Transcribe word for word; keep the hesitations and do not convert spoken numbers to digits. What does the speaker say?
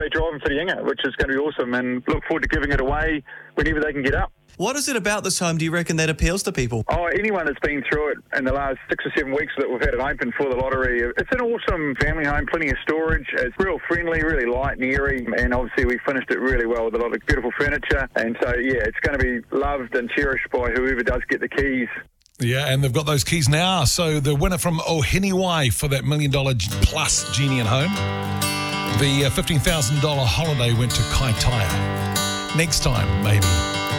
They're driving for the Inga, which is going to be awesome, and look forward to giving it away whenever they can get up. What is it about this home, do you reckon, that appeals to people? Oh, anyone that's been through it in the last six or seven weeks that we've had it open for the lottery, it's an awesome family home, plenty of storage. It's real friendly, really light and airy, and obviously we finished it really well with a lot of beautiful furniture. And so, yeah, it's going to be loved and cherished by whoever does get the keys. Yeah, and they've got those keys now. So the winner from Ohiniwai for that million dollar plus Genie and home, the fifteen thousand dollars holiday went to Kaitaia. Next time, maybe.